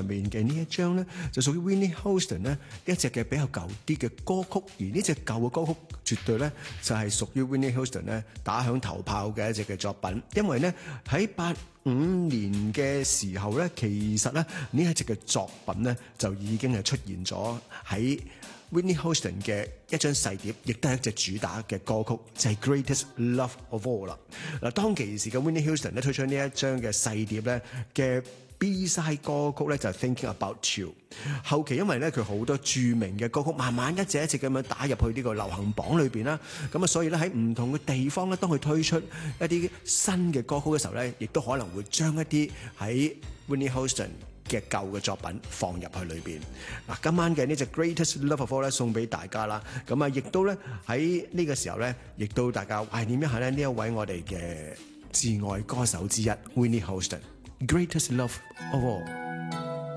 面嘅呢一張咧，就屬於 Whitney Houston 咧一隻嘅比較舊啲嘅歌曲，而呢隻舊嘅歌曲絕對咧就係屬於 Whitney Houston 咧打響頭炮嘅一隻嘅作品，因為咧喺85年嘅時候咧，其實咧呢一隻嘅作品咧就已經係出現咗喺Whitney Houston 嘅一張細碟，亦都係一隻主打嘅歌曲，就係 Greatest Love of All 啦。嗱，當其時嘅 Whitney Houston 咧推出呢一張嘅細碟咧嘅 B-side 歌曲咧就係 Thinking About You。後期因為咧佢好多著名嘅歌曲，慢慢一隻一隻咁樣打入去呢個流行榜裏邊啦。咁啊，所以咧喺唔同嘅地方咧，當佢推出一啲新嘅歌曲嘅時候咧，亦都可能會將一啲喺 Whitney Houston嘅舊嘅作品放入去裏邊。嗱，今晚嘅呢隻 Greatest Love of All 咧送俾大家啦。咁啊，亦都咧喺呢個時候咧，亦都大家懷念一下咧呢一位我哋嘅至愛歌手之一 Whitney Houston。Greatest Love of All。